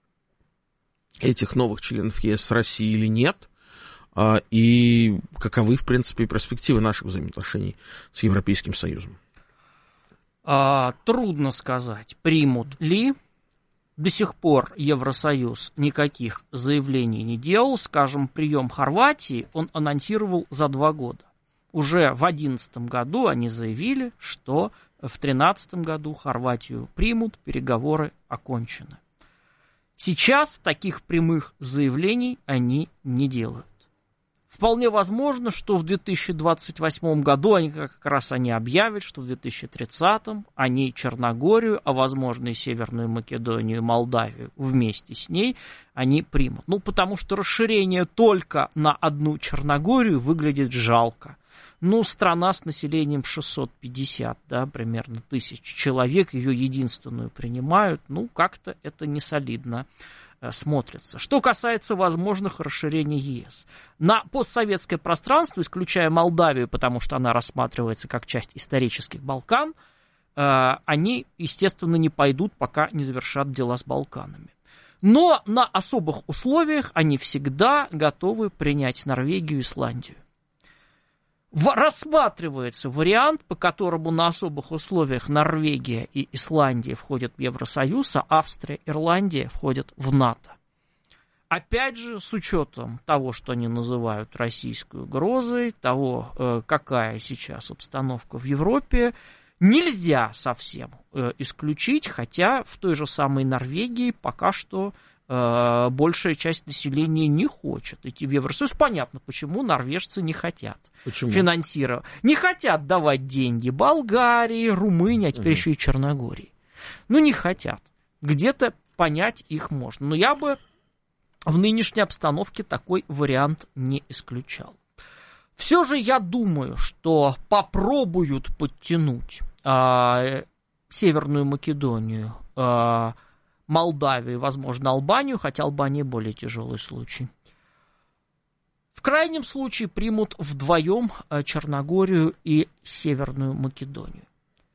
этих новых членов ЕС с Россией или нет, и каковы, в принципе, перспективы наших взаимоотношений с Европейским Союзом? А, трудно сказать, примут ли. До сих пор Евросоюз никаких заявлений не делал. Скажем, прием Хорватии он анонсировал за два года. Уже в две тысячи одиннадцатом году они заявили, что в две тысячи тринадцатом году Хорватию примут, переговоры окончены. Сейчас таких прямых заявлений они не делают. Вполне возможно, что в две тысячи двадцать восьмом году они как раз они объявят, что в две тысячи тридцатом они Черногорию, а возможно и Северную Македонию и Молдавию вместе с ней они примут. Ну, потому что расширение только на одну Черногорию выглядит жалко. Ну, страна с населением шестьсот пятьдесят, да, примерно тысяч человек, ее единственную принимают, ну, как-то это не солидно смотрится. Что касается возможных расширений ЕС. На постсоветское пространство, исключая Молдавию, потому что она рассматривается как часть исторических Балкан, они, естественно, не пойдут, пока не завершат дела с Балканами. Но на особых условиях они всегда готовы принять Норвегию и Исландию. Рассматривается вариант, по которому на особых условиях Норвегия и Исландия входят в Евросоюз, а Австрия и Ирландия входят в НАТО. Опять же, с учетом того, что они называют российской угрозой, того, какая сейчас обстановка в Европе, нельзя совсем исключить, хотя в той же самой Норвегии пока что большая часть населения не хочет идти в Евросоюз. Понятно, почему норвежцы не хотят почему? финансировать. Не хотят давать деньги Болгарии, Румынии, а теперь угу. еще и Черногории. Ну, не хотят. Где-то понять их можно. Но я бы в нынешней обстановке такой вариант не исключал. Все же я думаю, что попробуют подтянуть э, Северную Македонию, э, Молдавию, возможно, Албанию, хотя Албания более тяжелый случай. В крайнем случае примут вдвоем Черногорию и Северную Македонию.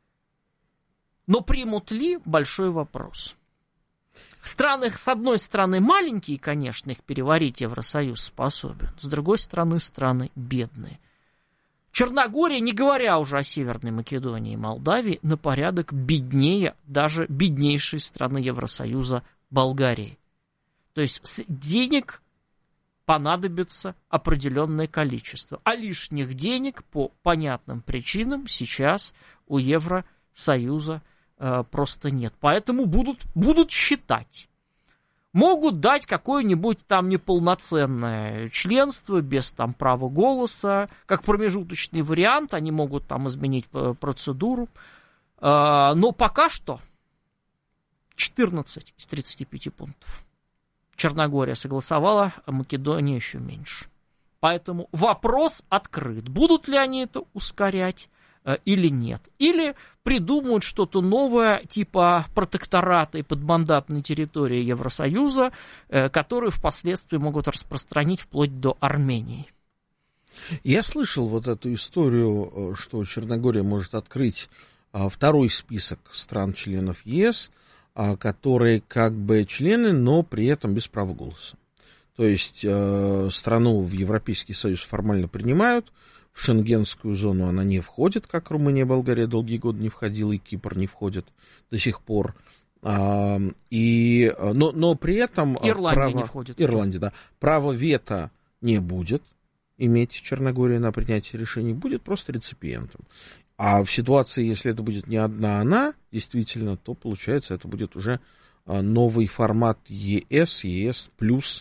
Но примут ли – большой вопрос. Страны, с одной стороны, маленькие, конечно, их переварить Евросоюз способен, с другой стороны, страны бедные. Черногория, не говоря уже о Северной Македонии и Молдавии, на порядок беднее даже беднейшей страны Евросоюза Болгарии. То есть денег понадобится определенное количество, а лишних денег по понятным причинам сейчас у Евросоюза э, просто нет. Поэтому будут, будут считать. Могут дать какое-нибудь там неполноценное членство без там права голоса, как промежуточный вариант, они могут там изменить процедуру. Но пока что четырнадцать из тридцати пяти пунктов. Черногория согласовала, а Македония еще меньше. Поэтому вопрос открыт. Будут ли они это ускорять или нет? Или придумают что-то новое, типа протектората и подмандатной территории Евросоюза, которые впоследствии могут распространить вплоть до Армении. Я слышал вот эту историю, что Черногория может открыть второй список стран-членов ЕС, которые как бы члены, но при этом без права голоса. То есть страну в Европейский Союз формально принимают, в шенгенскую зону она не входит, как Румыния и Болгария долгие годы не входила, и Кипр не входит до сих пор. А, и, но, но при этом... Ирландия право, не входит. Ирландия, да. Право вето не будет иметь Черногория на принятие решений, будет просто реципиентом. А в ситуации, если это будет не одна она, действительно, то, получается, это будет уже новый формат ЕС, ЕС плюс,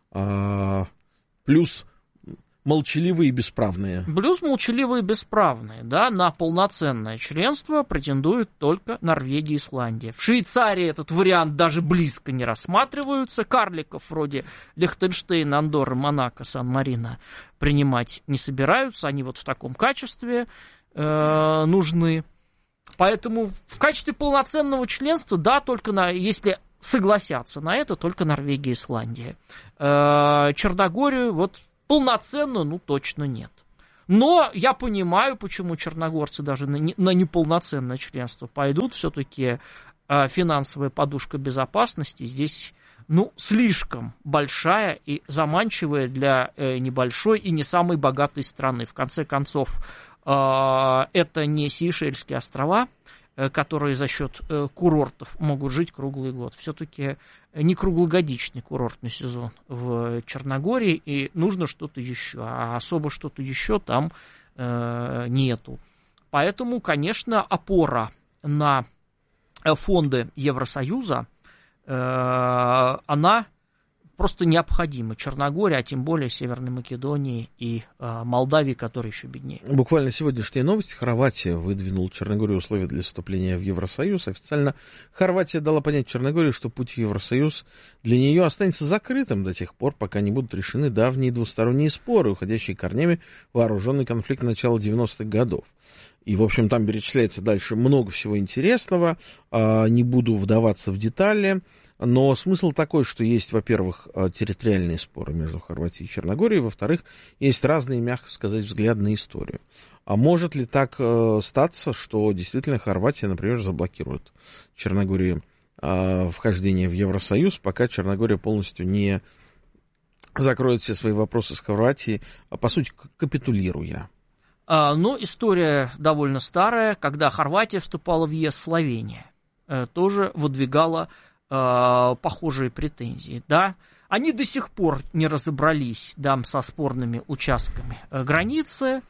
плюс молчаливые и бесправные. Плюс молчаливые и бесправные, да, на полноценное членство претендуют только Норвегия и Исландия. В Швейцарии этот вариант даже близко не рассматриваются. Карликов вроде Лихтенштейна, Андорры, Монако, Сан-Марино принимать не собираются. Они вот в таком качестве э, нужны. Поэтому в качестве полноценного членства, да, только на, если согласятся на это, только Норвегия и Исландия. Э, Черногорию вот полноценно, ну, точно нет. Но я понимаю, почему черногорцы даже на, не, на неполноценное членство пойдут. Все-таки э, финансовая подушка безопасности здесь, ну, слишком большая и заманчивая для э, небольшой и не самой богатой страны. В конце концов, э, это не Сейшельские острова, э, которые за счет э, курортов могут жить круглый год. Все-таки не круглогодичный курортный сезон в Черногории, и нужно что-то еще, а особо что-то еще там э, нету. Поэтому, конечно, опора на фонды Евросоюза, э, она просто необходима. Черногории, а тем более Северной Македонии и э, Молдавии, которые еще беднее. Буквально сегодняшняя новость. Хорватия выдвинула Черногории условия для вступления в Евросоюз. Официально Хорватия дала понять Черногории, что путь в Евросоюз для нее останется закрытым до тех пор, пока не будут решены давние двусторонние споры, уходящие корнями в вооруженный конфликт начала девяностых годов. И, в общем, там перечисляется дальше много всего интересного. Не буду вдаваться в детали. Но смысл такой, что есть, во-первых, территориальные споры между Хорватией и Черногорией, во-вторых, есть разные, мягко сказать, взгляды на историю. А может ли так э, статься, что действительно Хорватия, например, заблокирует Черногории э, вхождение в Евросоюз, пока Черногория полностью не закроет все свои вопросы с Хорватией, а, по сути, капитулируя? А, ну, история довольно старая. Когда Хорватия вступала в ЕС, Словения э, тоже выдвигала похожие претензии, да, они до сих пор не разобрались, да, со спорными участками границы,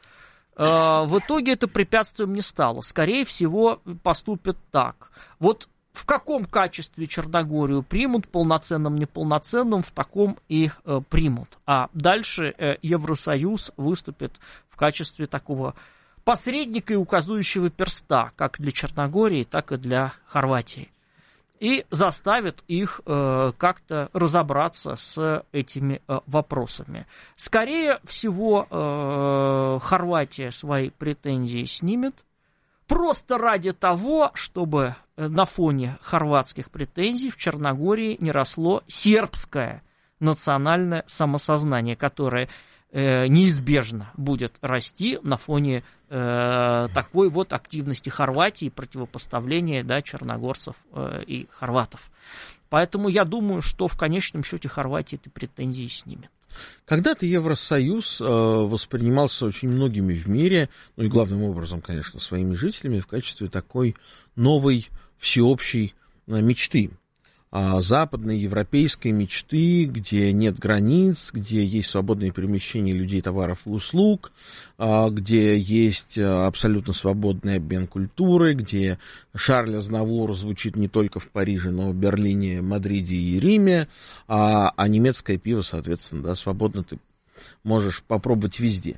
в итоге это препятствием не стало, скорее всего поступят так, вот в каком качестве Черногорию примут, полноценным, неполноценным, в таком и примут, а дальше Евросоюз выступит в качестве такого посредника и указующего перста, как для Черногории, так и для Хорватии. И заставит их э, как-то разобраться с этими э, вопросами. Скорее всего, э, Хорватия свои претензии снимет, просто ради того, чтобы на фоне хорватских претензий в Черногории не росло сербское национальное самосознание, которое э, неизбежно будет расти на фоне такой вот активности Хорватии, противопоставления, да, черногорцев э, и хорватов. Поэтому я думаю, что в конечном счете Хорватия эти претензии снимет. Когда-то Евросоюз э, воспринимался очень многими в мире, ну и главным образом, конечно, своими жителями, в качестве такой новой всеобщей э, мечты. Западной европейской мечты, где нет границ, где есть свободное перемещение людей, товаров и услуг, где есть абсолютно свободный обмен культурой, где Шарль Азнавур звучит не только в Париже, но и в Берлине, Мадриде и Риме, а, а немецкое пиво, соответственно, да, свободно ты можешь попробовать везде.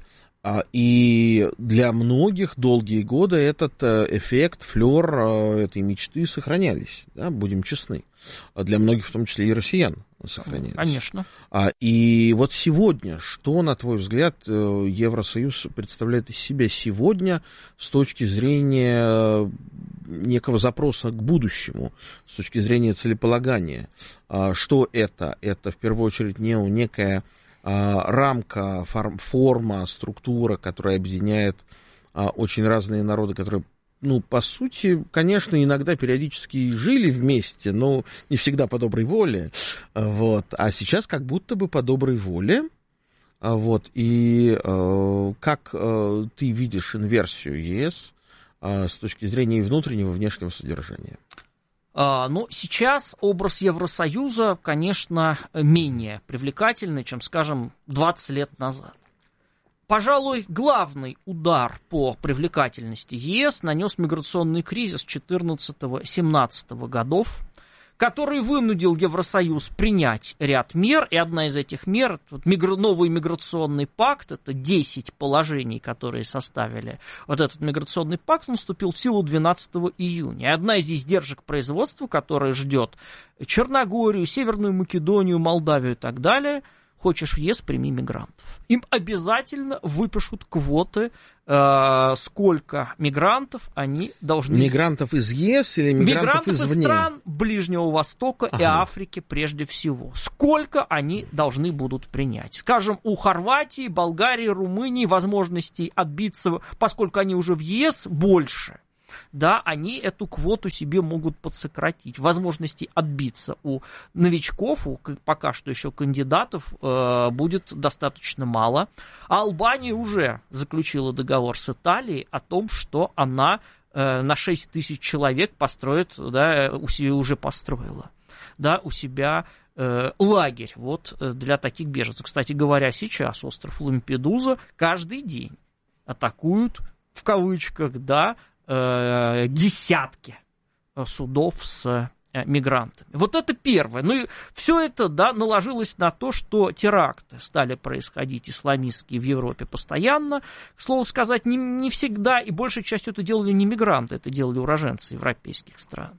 И для многих долгие годы этот эффект, флёр этой мечты сохранялись, да, будем честны. Для многих, в том числе и россиян, сохранялись. Конечно. И вот сегодня, что, на твой взгляд, Евросоюз представляет из себя сегодня с точки зрения некого запроса к будущему, с точки зрения целеполагания? Что это? Это, в первую очередь, не некая рамка, форма, структура, которая объединяет очень разные народы, которые, ну, по сути, конечно, иногда периодически жили вместе, но не всегда по доброй воле, вот, а сейчас как будто бы по доброй воле, вот, и как ты видишь инверсию ЕС с точки зрения и внутреннего, и внешнего содержания? Ну, сейчас образ Евросоюза, конечно, менее привлекательный, чем, скажем, двадцать лет назад. Пожалуй, главный удар по привлекательности ЕС нанес миграционный кризис четырнадцатого-семнадцатого годов, который вынудил Евросоюз принять ряд мер, и одна из этих мер, вот, мигра... новый миграционный пакт, это десять положений, которые составили вот этот миграционный пакт, он вступил в силу двенадцатого июня. И одна из издержек производства, которая ждет Черногорию, Северную Македонию, Молдавию и так далее, хочешь в ЕС, прими мигрантов. Им обязательно выпишут квоты, э, сколько мигрантов они должны... Мигрантов из ЕС или мигрантов, мигрантов извне? Из стран Ближнего Востока ага. и Африки прежде всего. Сколько они должны будут принять? Скажем, у Хорватии, Болгарии, Румынии возможностей отбиться, поскольку они уже в ЕС, больше. Да, они эту квоту себе могут подсократить. Возможностей отбиться у новичков, у пока что еще кандидатов, э, будет достаточно мало. А Албания уже заключила договор с Италией о том, что она э, на шесть тысяч человек построит, да, у себя уже построила, да, у себя э, лагерь вот, для таких беженцев. Кстати говоря, сейчас остров Лампедуза каждый день атакуют, в кавычках, да, десятки судов с мигрантами. Вот это первое. Ну и все это, да, наложилось на то, что теракты стали происходить исламистские в Европе постоянно. К слову сказать, не, не всегда, и большей частью это делали не мигранты, это делали уроженцы европейских стран.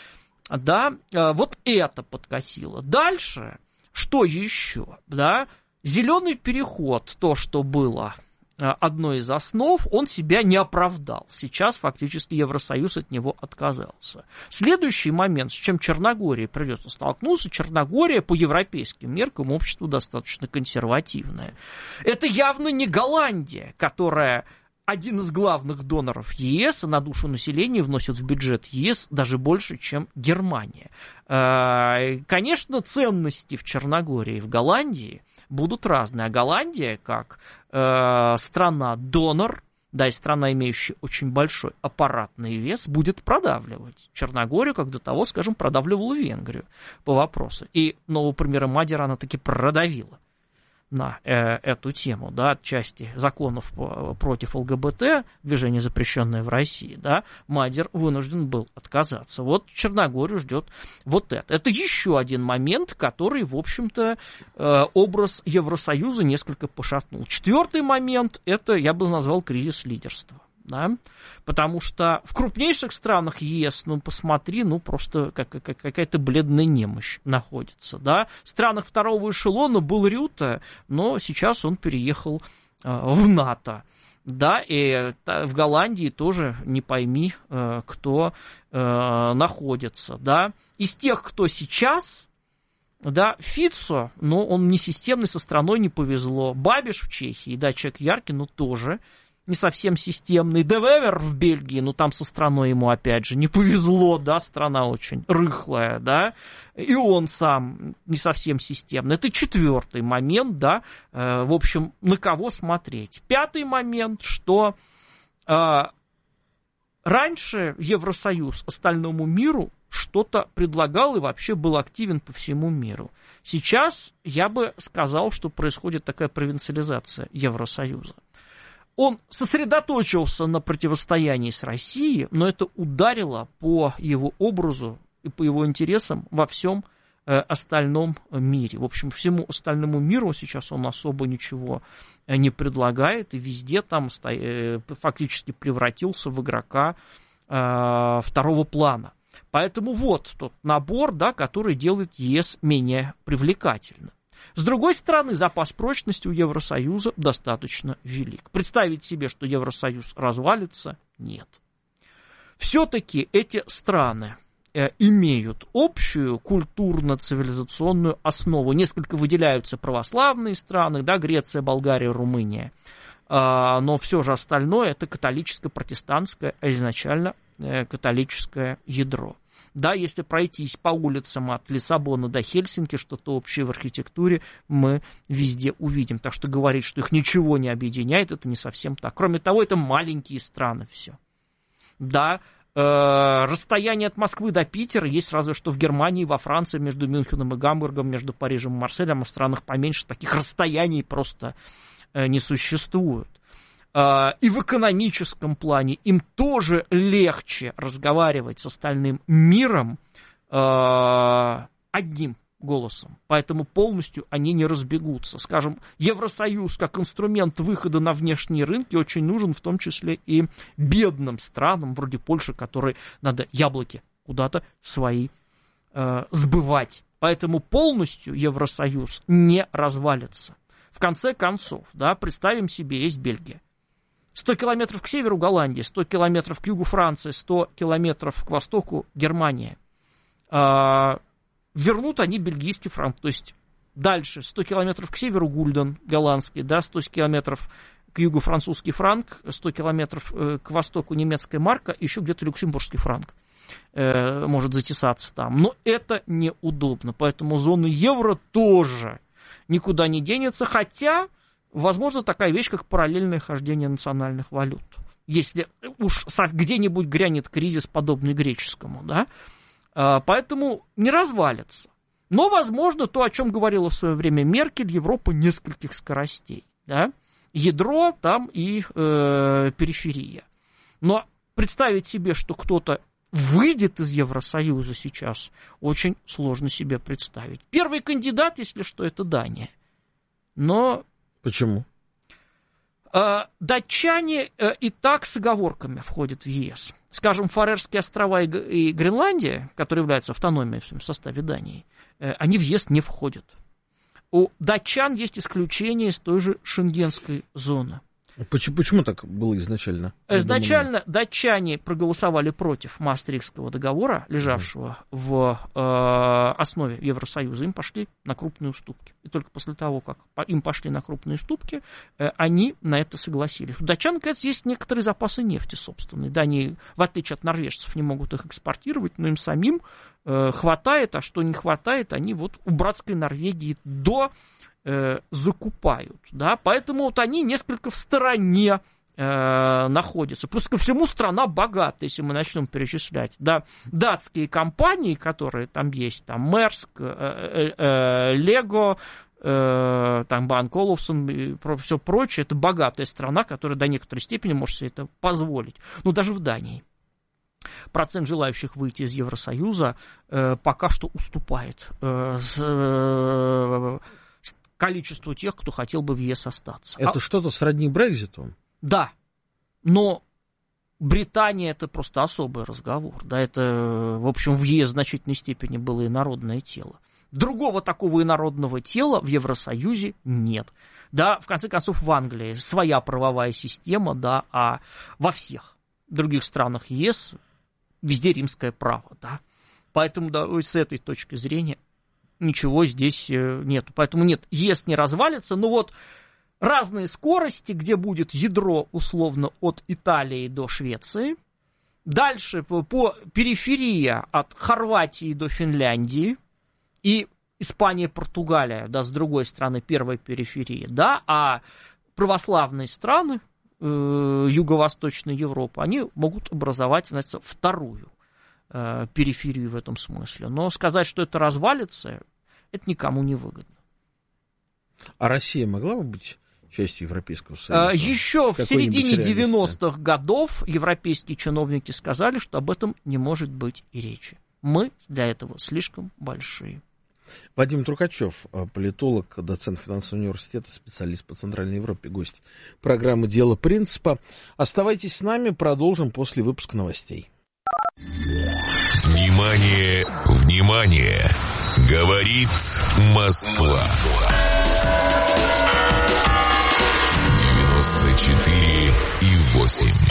Да, вот это подкосило. Дальше, что еще? Да, зеленый переход, то, что было одной из основ, он себя не оправдал. Сейчас фактически Евросоюз от него отказался. Следующий момент, с чем Черногории придется столкнуться, Черногория по европейским меркам общество достаточно консервативное. Это явно не Голландия, которая один из главных доноров ЕС, и на душу населения вносит в бюджет ЕС даже больше, чем Германия. Конечно, ценности в Черногории и в Голландии будут разные. А Голландия, как э, страна-донор, да, и страна, имеющая очень большой аппаратный вес, будет продавливать Черногорию, как до того, скажем, продавливала Венгрию по вопросу. И нового премьера Мадера она таки продавила на э, эту тему, да, отчасти законов против ЛГБТ, движение, запрещенное в России, да, Мадер вынужден был отказаться. Вот Черногорию ждет вот это. Это еще один момент, который, в общем-то, э, образ Евросоюза несколько пошатнул. Четвертый момент, это, я бы назвал, кризис лидерства. Да? Потому что в крупнейших странах ЕС, ну, посмотри, ну, просто как, как, какая-то бледная немощь находится, да. В странах второго эшелона был Рюте, но сейчас он переехал э, в НАТО, да, и в Голландии тоже не пойми, э, кто э, находится, да. Из тех, кто сейчас... Да, Фицо, но он не системный, со страной не повезло. Бабиш в Чехии, да, человек яркий, но тоже не совсем системный. Де Вевер в Бельгии, ну там со страной ему опять же не повезло, да, страна очень рыхлая, да, и он сам не совсем системный. Это четвертый момент, да, э, в общем, на кого смотреть. Пятый момент, что э, раньше Евросоюз остальному миру что-то предлагал и вообще был активен по всему миру. Сейчас я бы сказал, что происходит такая провинциализация Евросоюза. Он сосредоточился на противостоянии с Россией, но это ударило по его образу и по его интересам во всем э, остальном мире. В общем, всему остальному миру сейчас он особо ничего не предлагает, и везде там сто... э, фактически превратился в игрока э, второго плана. Поэтому вот тот набор, да, который делает ЕС менее привлекательным. С другой стороны, запас прочности у Евросоюза достаточно велик. Представить себе, что Евросоюз развалится, нет. Все-таки эти страны э, имеют общую культурно-цивилизационную основу. Несколько выделяются православные страны, да, Греция, Болгария, Румыния. Э, но все же остальное это католическо-протестантское, а изначально э, католическое ядро. Да, если пройтись по улицам от Лиссабона до Хельсинки, что-то общее в архитектуре мы везде увидим. Так что говорить, что их ничего не объединяет, это не совсем так. Кроме того, это маленькие страны все. Да, э, расстояние от Москвы до Питера есть разве что в Германии, во Франции, между Мюнхеном и Гамбургом, между Парижем и Марселем, а в странах поменьше таких расстояний просто не существует. И в экономическом плане им тоже легче разговаривать с остальным миром одним голосом. Поэтому полностью они не разбегутся. Скажем, Евросоюз как инструмент выхода на внешние рынки очень нужен, в том числе и бедным странам, вроде Польши, которой надо яблоки куда-то свои э, сбывать. Поэтому полностью Евросоюз не развалится. В конце концов, да, представим себе, есть Бельгия. сто километров к северу Голландия, сто километров к югу Франция, сто километров к востоку Германия. Э, вернут они бельгийский франк. То есть дальше сто километров к северу Гульден голландский, да, сто километров к югу французский франк, сто километров э, к востоку немецкая марка, еще где-то люксембургский франк э, может затесаться там. Но это неудобно, поэтому зона евро тоже никуда не денется, хотя возможно такая вещь, как параллельное хождение национальных валют. Если уж где-нибудь грянет кризис, подобный греческому, да, э, поэтому не развалится. Но, возможно, то, о чем говорила в свое время Меркель, Европа нескольких скоростей, да, ядро там и э, периферия. Но представить себе, что кто-то выйдет из Евросоюза сейчас, очень сложно себе представить. Первый кандидат, если что, это Дания. Но... Почему? Э, датчане э, и так с оговорками входят в ЕС. Скажем, Фарерские острова и, и Гренландия, которые являются автономией в составе Дании, э, они в ЕС не входят. У датчан есть исключение из той же шенгенской зоны. Почему, почему так было изначально? Изначально датчане проголосовали против Маастрихтского договора, лежавшего mm. в э, основе Евросоюза. Им пошли на крупные уступки. И только после того, как им пошли на крупные уступки, э, они на это согласились. У датчан, конечно, есть некоторые запасы нефти собственные. Да, они, в отличие от норвежцев, не могут их экспортировать, но им самим э, хватает, а что не хватает, они вот у братской Норвегии до... закупают, да, поэтому вот они несколько в стороне э, находятся. Плюс ко всему страна богата, если мы начнем перечислять, да, датские компании, которые там есть, там Мерск, э, э, Лего, э, там Банк Олуфсон и все прочее, это богатая страна, которая до некоторой степени может себе это позволить. Ну, даже в Дании процент желающих выйти из Евросоюза э, пока что уступает э, с, э, количеству тех, кто хотел бы в ЕС остаться. Это а, что-то сродни Брекситу? Да, но Британия это просто особый разговор. Да, это, в общем, в ЕС в значительной степени было инородное тело. Другого такого инородного тела в Евросоюзе нет. Да, в конце концов, в Англии своя правовая система, да, а во всех других странах ЕС везде римское право, да. Поэтому, да, с этой точки зрения ничего здесь нет. Поэтому нет, ЕС не развалится, но вот разные скорости, где будет ядро условно от Италии до Швеции, дальше по, по периферия от Хорватии до Финляндии и Испания, Португалия, да, с другой стороны первая периферия, да, а православные страны э, Юго-Восточной Европы, они могут образовать, значит, вторую периферию в этом смысле. Но сказать, что это развалится, это никому не выгодно. А Россия могла бы быть частью Европейского Союза? Еще в, в середине девяностых годов европейские чиновники сказали, что об этом не может быть и речи. Мы для этого слишком большие. Вадим Трукачев, политолог, доцент финансового университета, специалист по Центральной Европе, гость программы «Дело принципа». Оставайтесь с нами, продолжим после выпуска новостей. Внимание, внимание! Говорит Москва. девяносто четыре и восемь.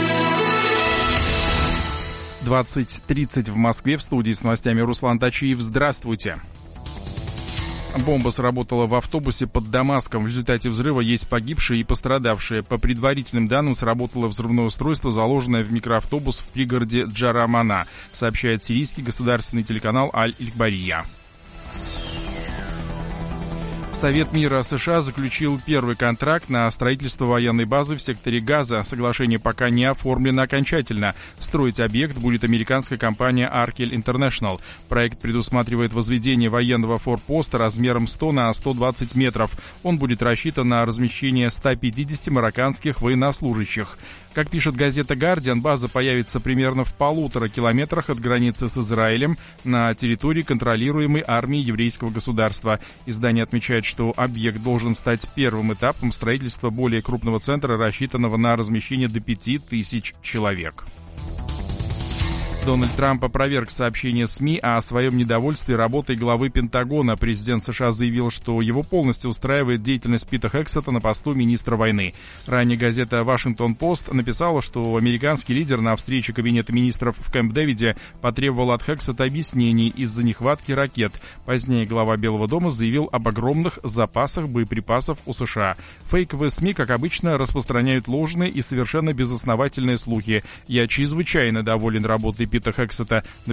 двадцать тридцать в Москве. В студии с новостями Руслан Тачиев. Здравствуйте. Бомба сработала в автобусе под Дамаском. В результате взрыва есть погибшие и пострадавшие. По предварительным данным, сработало взрывное устройство, заложенное в микроавтобус в пригороде Джарамана, сообщает сирийский государственный телеканал Аль-Икбария. Совет мира США заключил первый контракт на строительство военной базы в секторе Газа. Соглашение пока не оформлено окончательно. Строить объект будет американская компания Arkel International. Проект предусматривает возведение военного форпоста размером сто на сто двадцать метров. Он будет рассчитан на размещение ста пятидесяти марокканских военнослужащих. Как пишет газета «Гардиан», база появится примерно в полутора километрах от границы с Израилем на территории, контролируемой армией еврейского государства. Издание отмечает, что объект должен стать первым этапом строительства более крупного центра, рассчитанного на размещение до пяти тысяч человек. Дональд Трамп опроверг сообщения СМИ о своем недовольстве работой главы Пентагона. Президент США заявил, что его полностью устраивает деятельность Пита Хексета на посту министра войны. Ранее газета «Вашингтон-Пост» написала, что американский лидер на встрече Кабинета министров в Кэмп-Дэвиде потребовал от Хексета объяснений из-за нехватки ракет. Позднее глава Белого дома заявил об огромных запасах боеприпасов у США. Фейковые СМИ, как обычно, распространяют ложные и совершенно безосновательные слухи. «Я чрезвычайно доволен работой Пита Хексета»,